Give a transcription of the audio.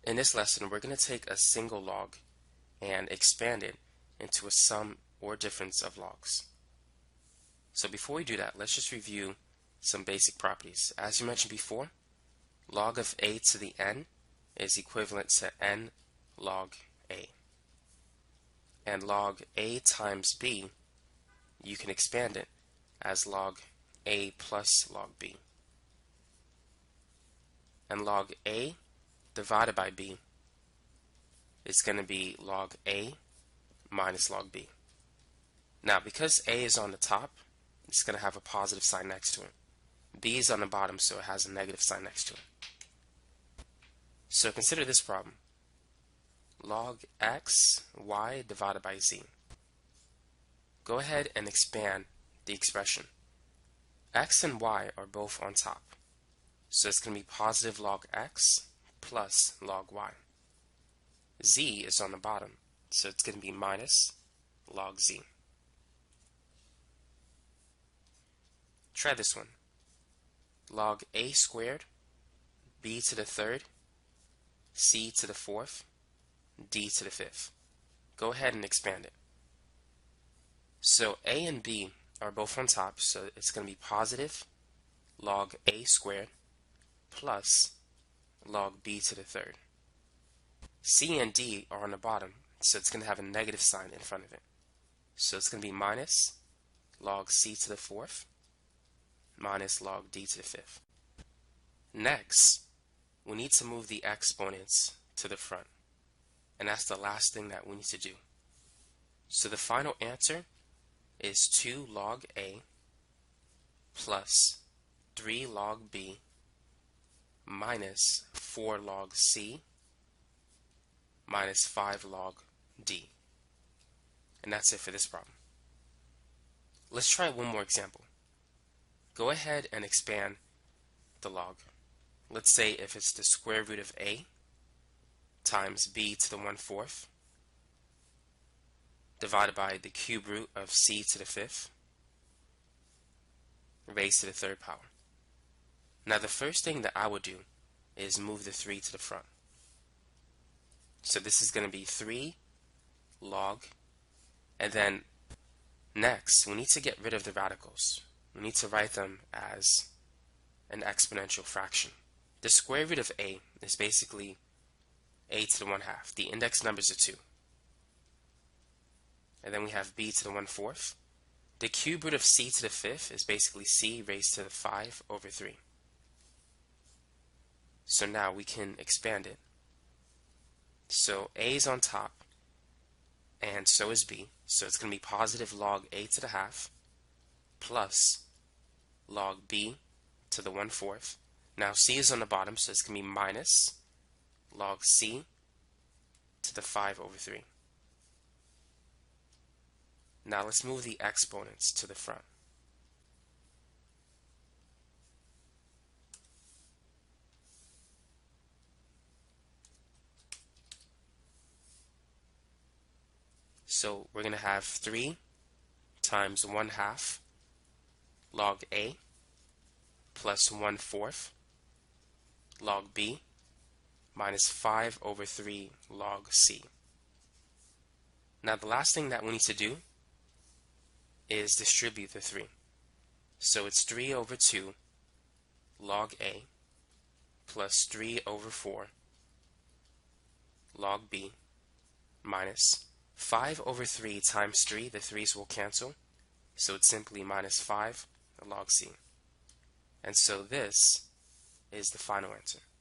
In this lesson, we're going to take a single log and expand it into a sum or difference of logs. So before we do that, let's just review some basic properties. As you mentioned before, log of a to the n is equivalent to n log a. And log a times b, you can expand it as log a plus log b. And log a divided by b is going to be log a minus log b. Now, because a is on the top, it's going to have a positive sign next to it. B is on the bottom, so it has a negative sign next to it. So consider this problem. Log x, y divided by z. Go ahead and expand the expression. X and y are both on top, so it's going to be positive log x plus log y. Z is on the bottom, so it's going to be minus log z. Try this one. Log a squared, b to the third, c to the fourth, d to the fifth. Go ahead and expand it. So a and b are both on top, so it's going to be positive log a squared plus log b to the third. C and D are on the bottom, so it's going to have a negative sign in front of it. So it's going to be minus log c to the fourth minus log d to the fifth. Next, we need to move the exponents to the front, and that's the last thing that we need to do. So the final answer is 2 log a plus 3 log b minus 4 log c minus 5 log d. And that's it for this problem. Let's try one more example. Go ahead and expand the log. Let's say if it's the square root of a times b to the 1/4 divided by the cube root of c to the 5th raised to the 3rd power. Now the first thing that I would do is move the 3 to the front. So this is going to be 3 log, and then next we need to get rid of the radicals. We need to write them as an exponential fraction. The square root of a is basically a to the 1/2. The index numbers are 2. And then we have b to the 1/4. The cube root of c to the 5th is basically c raised to the 5/3. So now we can expand it. So a is on top, and so is b. So it's going to be positive log a to the 1/2 plus log b to the 1/4. Now c is on the bottom, so it's going to be minus log c to the 5/3. Now let's move the exponents to the front. So we're going to have 3 times 1/2 log a plus 1/4 log b minus 5/3 log c. Now the last thing that we need to do is distribute the 3. So it's 3/2 log a plus 3/4 log b minus 5/3 times 3, the 3's will cancel, so it's simply minus 5 log c. And so this is the final answer.